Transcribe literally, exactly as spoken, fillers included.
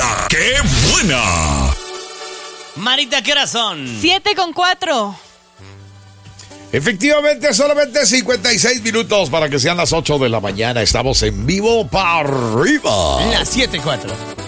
¡La qué buena! Marita, ¿qué horas son? Siete con cuatro. Efectivamente, solamente cincuenta y seis minutos para que sean las ocho de la mañana. Estamos en vivo para arriba. Las siete cuatro.